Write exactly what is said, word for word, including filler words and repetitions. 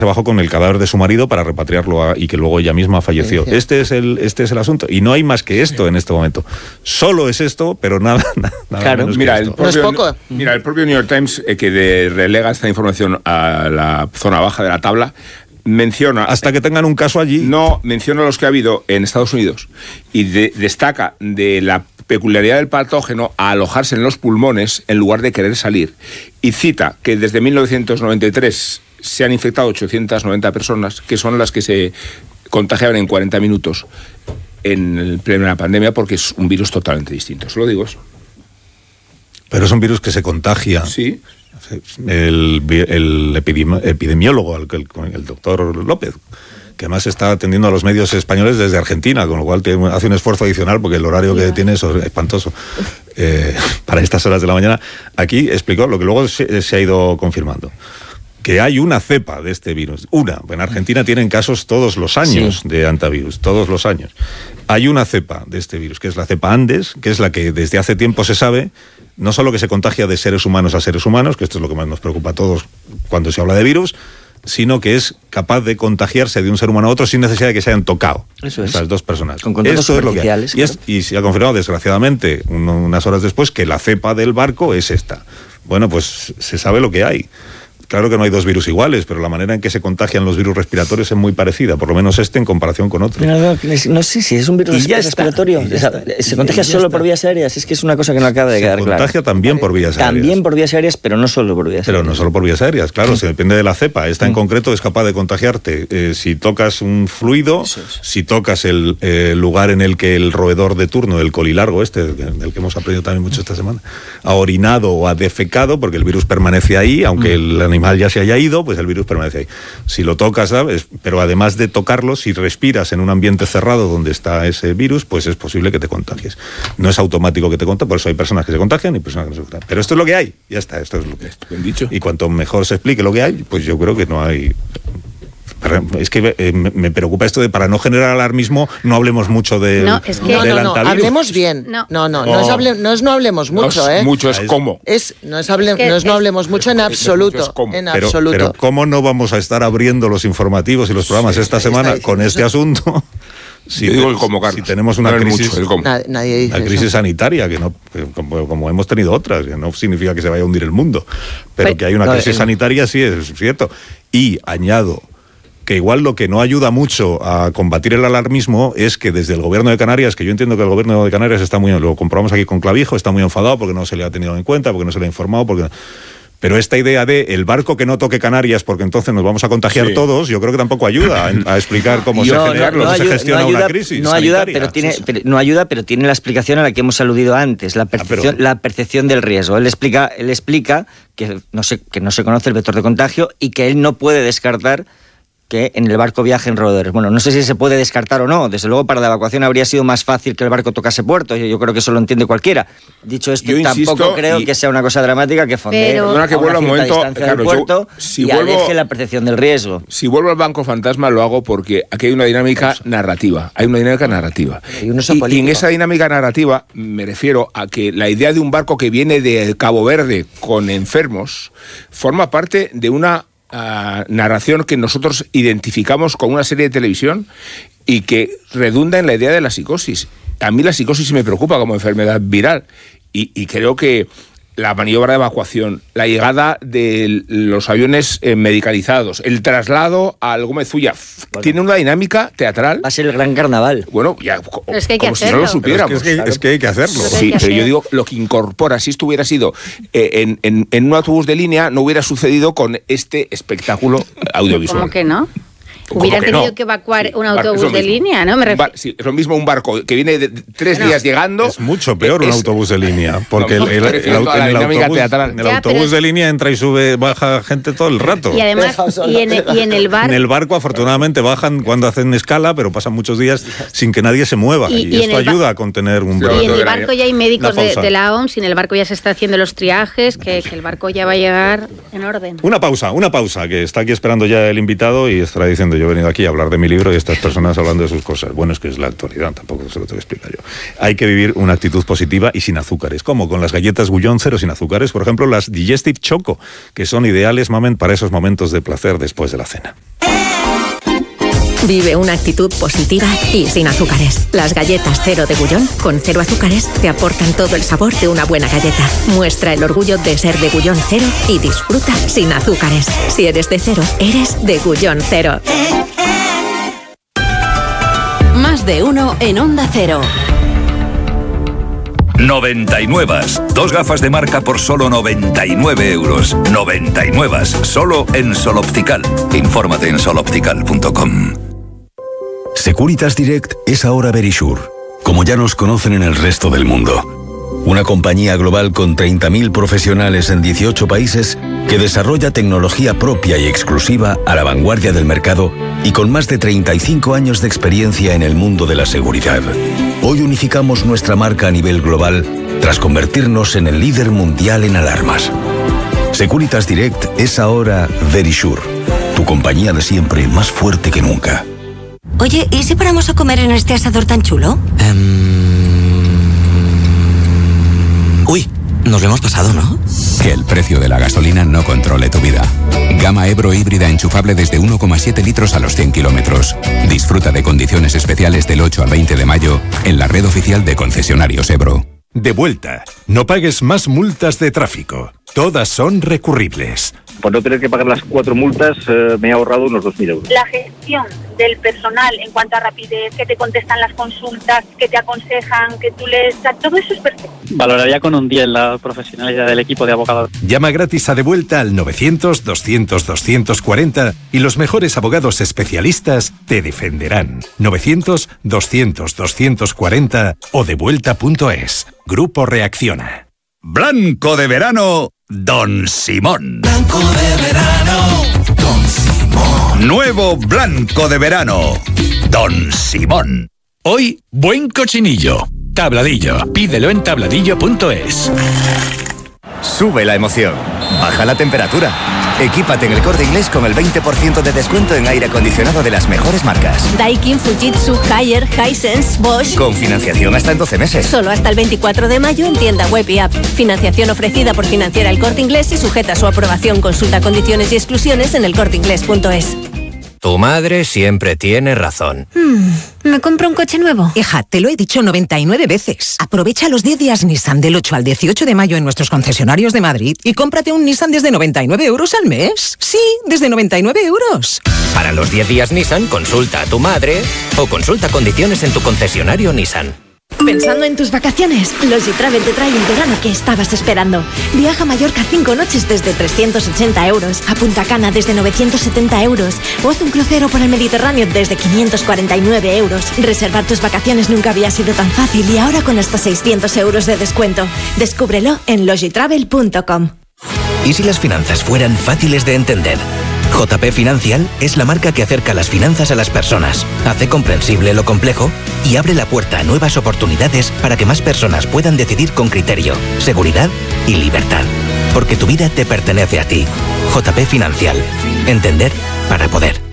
se bajó con el cadáver de su marido para repatriarlo a, y que luego ella misma falleció. Sí, sí. Este es el este es el asunto. Y no hay más que esto en este momento. Solo es esto, pero nada, nada claro. menos mira, que el esto. propio, no es poco. Mira, el propio New York Times, eh, que de, relega esta información a la zona baja de la tabla, menciona... Hasta que tengan un caso allí. No, menciona los que ha habido en Estados Unidos y de, destaca de la peculiaridad del patógeno a alojarse en los pulmones en lugar de querer salir. Y cita que desde mil novecientos noventa y tres se han infectado ochocientas noventa personas, que son las que se contagiaban en cuarenta minutos en el pleno de la pandemia, porque es un virus totalmente distinto. Solo digo eso. Pero es un virus que se contagia. Sí. El, el epidemi- epidemiólogo, el, el, el doctor López, que además está atendiendo a los medios españoles desde Argentina, con lo cual tiene, hace un esfuerzo adicional porque el horario que tiene es espantoso eh, para estas horas de la mañana. Aquí explicó lo que luego se, se ha ido confirmando, que hay una cepa de este virus, una, en Argentina tienen casos todos los años sí. de antivirus, todos los años. Hay una cepa de este virus, que es la cepa Andes, que es la que desde hace tiempo se sabe, no solo que se contagia de seres humanos a seres humanos, que esto es lo que más nos preocupa a todos cuando se habla de virus, sino que es capaz de contagiarse de un ser humano a otro sin necesidad de que se hayan tocado. Eso es. Esas dos personas. Con contactos Esto es lo que hay. superficiales. Y, es, y se ha confirmado, desgraciadamente, un, unas horas después, que la cepa del barco es esta. Bueno, pues se sabe lo que hay. Claro que no hay dos virus iguales, pero la manera en que se contagian los virus respiratorios es muy parecida, por lo menos este en comparación con otros. No, no, no sé si es un virus respiratorio. Está, se contagia solo está. por vías aéreas, es que es una cosa que no acaba de se quedar claro. Se contagia también por vías aéreas. También por vías aéreas, pero no solo por vías pero aéreas. Pero no solo por vías aéreas, claro, se depende de la cepa. Esta en mm. concreto es capaz de contagiarte eh, si tocas un fluido, es. si tocas el eh, lugar en el que el roedor de turno, el colilargo este, del que hemos aprendido también mucho esta semana, ha orinado o ha defecado, porque el virus permanece ahí, aunque mm. el animal ya se haya ido, pues el virus permanece ahí. Si lo tocas, ¿sabes? Pero además de tocarlo, si respiras en un ambiente cerrado donde está ese virus, pues es posible que te contagies. No es automático que te contagies, por eso hay personas que se contagian y personas que no se contagian. Pero esto es lo que hay, ya está, esto es lo que es. Bien dicho. Y cuanto mejor se explique lo que hay, pues yo creo que no hay... Es que eh, me preocupa esto de para no generar alarmismo, no hablemos mucho de no, es que no, no, no, hablemos bien. No, no, no, no, es, hable, no es no hablemos mucho, no es ¿eh? Mucho es cómo. Es, no es, hable, no es no hablemos mucho en absoluto. En pero, absoluto. Pero ¿cómo no vamos a estar abriendo los informativos y los programas sí, esta semana con este asunto? Si, Yo digo el cómo, Carlos. Si tenemos una no crisis, mucho, el nadie, nadie dice una crisis eso. sanitaria, que no, que como, como hemos tenido otras, que no significa que se vaya a hundir el mundo, pero pues, que hay una no, crisis el... sanitaria, sí, es cierto. Y añado que igual lo que no ayuda mucho a combatir el alarmismo es que desde el gobierno de Canarias, que yo entiendo que el gobierno de Canarias está muy, lo comprobamos aquí con Clavijo, está muy enfadado porque no se le ha tenido en cuenta, porque no se le ha informado, porque... Pero esta idea de el barco que no toque Canarias porque entonces nos vamos a contagiar sí. todos, yo creo que tampoco ayuda a, a explicar cómo no, se genera, no, no, no ayuda, se gestiona no ayuda, una crisis no ayuda, sanitaria. pero tiene, pero, no ayuda, pero tiene la explicación a la que hemos aludido antes, la percepción, ah, pero... la percepción del riesgo. Él explica, él explica que no se, que no se conoce el vector de contagio y que él no puede descartar que en el barco viajen roedores. Bueno, no sé si se puede descartar o no. Desde luego, para la evacuación habría sido más fácil que el barco tocase puerto. Yo, yo creo que eso lo entiende cualquiera. Dicho esto, yo tampoco insisto, creo y... que sea una cosa dramática que fondee Pero... Perdona que vuelva un momento, claro, puerto yo, si y vuelvo, aleje la percepción del riesgo. Si vuelvo al banco fantasma, lo hago porque aquí hay una dinámica eso. narrativa. Hay una dinámica narrativa. Y, y, y en esa dinámica narrativa me refiero a que la idea de un barco que viene de Cabo Verde con enfermos forma parte de una Uh, narración que nosotros identificamos con una serie de televisión y que redunda en la idea de la psicosis. A mí la psicosis me preocupa como enfermedad viral y, y creo que la maniobra de evacuación, la llegada de los aviones eh, medicalizados, el traslado al Gómez Zulla, bueno, tiene una dinámica teatral. Va a ser el gran carnaval. Bueno, ya, co- es que hay que como hacerlo. si no lo supiéramos. Es que, es que, es que hay que hacerlo. Sí, que pero hacer. yo digo, lo que incorpora, si esto hubiera sido eh, en, en, en un autobús de línea, no hubiera sucedido con este espectáculo audiovisual. ¿Cómo que no? Hubieran que tenido no? que evacuar Sí, un bar- autobús de línea, ¿no? Me Un refiero... bar- sí, es lo mismo un barco que viene de de tres Bueno, días llegando. Es mucho peor un es- autobús de línea, porque No, el, el, me el, refiero el, a la en el dinámica autobús, teatral. en el Ya, autobús pero- de línea entra y sube, baja gente todo el rato. Y además, y en, y en el bar... En el barco, afortunadamente, bajan cuando hacen escala, pero pasan muchos días sin que nadie se mueva. Y- Y, y en esto el ba- ayuda a contener un Sí, brote. Y en el de la- barco ya hay médicos Una de, pausa. de la O M S, y en el barco ya se está haciendo los triajes, que, que el barco ya va a llegar en orden. Una pausa, una pausa, que está aquí esperando ya el invitado y estará diciendo, yo he venido aquí a hablar de mi libro y estas personas hablando de sus cosas. Bueno, es que es la actualidad, tampoco se lo tengo que explicar yo. Hay que vivir una actitud positiva y sin azúcares, como con las galletas Gullón cero sin azúcares, por ejemplo, las Digestive Choco, que son ideales, mamen, para esos momentos de placer después de la cena. Vive una actitud positiva y sin azúcares. Las galletas Cero de Gullón, con cero azúcares, te aportan todo el sabor de una buena galleta. Muestra el orgullo de ser de Gullón Cero y disfruta sin azúcares. Si eres de cero, eres de Gullón Cero. Más de uno en Onda Cero. noventa y nueve. Dos gafas de marca por solo noventa y nueve euros. noventa y nueve. Solo en Sol Optical. Infórmate en sol optical punto com. Securitas Direct es ahora Verisure, como ya nos conocen en el resto del mundo. Una compañía global con treinta mil profesionales en dieciocho países que desarrolla tecnología propia y exclusiva a la vanguardia del mercado y con más de treinta y cinco años de experiencia en el mundo de la seguridad. Hoy unificamos nuestra marca a nivel global tras convertirnos en el líder mundial en alarmas. Securitas Direct es ahora Verisure, tu compañía de siempre más fuerte que nunca. Oye, ¿y si paramos a comer en este asador tan chulo? Um... Uy, nos lo hemos pasado, ¿no? Que el precio de la gasolina no controle tu vida. Gama Ebro híbrida enchufable desde uno coma siete litros a los cien kilómetros. Disfruta de condiciones especiales del ocho al veinte de mayo en la red oficial de concesionarios Ebro. De vuelta. No pagues más multas de tráfico. Todas son recurribles. Por no tener que pagar las cuatro multas, eh, me he ahorrado unos dos mil euros. La gestión del personal en cuanto a rapidez, que te contestan las consultas, que te aconsejan, que tú les... Todo eso es perfecto. Valoraría con un diez la profesionalidad del equipo de abogados. Llama gratis a De Vuelta al novecientos, doscientos, doscientos cuarenta y los mejores abogados especialistas te defenderán. novecientos, doscientos, doscientos cuarenta o devuelta punto es. Grupo Reacciona. Blanco de verano, Don Simón. Blanco de verano, Don Simón. Nuevo Blanco de verano, Don Simón. Hoy, buen cochinillo. Tabladillo. Pídelo en tabladillo punto es. Sube la emoción. Baja la temperatura. Equípate en el Corte Inglés con el veinte por ciento de descuento en aire acondicionado de las mejores marcas. Daikin, Fujitsu, Haier, Hisense, Bosch. Con financiación hasta en doce meses. Solo hasta el veinticuatro de mayo en tienda web y app. Financiación ofrecida por Financiera El Corte Inglés y sujeta a su aprobación. Consulta condiciones y exclusiones en el corte inglés punto es. Tu madre siempre tiene razón. Hmm, ¿me compro un coche nuevo? Hija, te lo he dicho noventa y nueve veces. Aprovecha los diez días Nissan del ocho al dieciocho de mayo en nuestros concesionarios de Madrid y cómprate un Nissan desde noventa y nueve euros al mes. Sí, desde noventa y nueve euros. Para los diez días Nissan, consulta a tu madre o consulta condiciones en tu concesionario Nissan. Pensando en tus vacaciones, Logitravel te trae el verano que estabas esperando. Viaja a Mallorca cinco noches desde trescientos ochenta euros, a Punta Cana desde novecientos setenta euros o haz un crucero por el Mediterráneo desde quinientos cuarenta y nueve euros. Reservar tus vacaciones nunca había sido tan fácil y ahora con hasta seiscientos euros de descuento. Descúbrelo en logitravel punto com. ¿Y si las finanzas fueran fáciles de entender? J P Financial es la marca que acerca las finanzas a las personas, hace comprensible lo complejo y abre la puerta a nuevas oportunidades para que más personas puedan decidir con criterio, seguridad y libertad. Porque tu vida te pertenece a ti. J P Financial. Entender para poder.